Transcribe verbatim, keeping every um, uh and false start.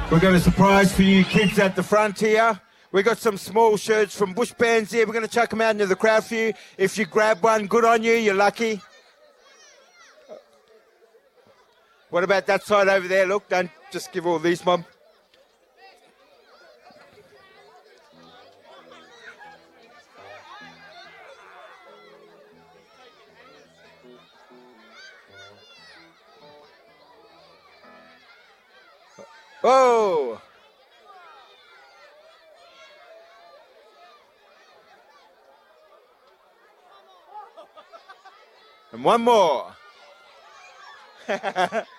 We've got a surprise for you kids at the front here. We've got some small shirts from Bush Bands here. We're going to chuck them out into the crowd for you. If you grab one, good on you. You're lucky. What about that side over there? Look, don't just give all these, Mum. Oh! And one more.